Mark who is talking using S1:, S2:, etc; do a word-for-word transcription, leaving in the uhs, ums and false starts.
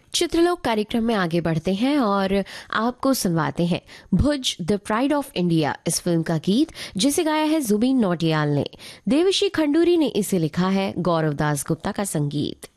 S1: चित्रलोक कार्यक्रम में आगे बढ़ते हैं और आपको सुनवाते हैं भुज द प्राइड ऑफ इंडिया इस फिल्म का गीत, जिसे गाया है जुबीन नौटियाल ने। देवश्री खंडूरी ने इसे लिखा है, गौरव दास गुप्ता का संगीत।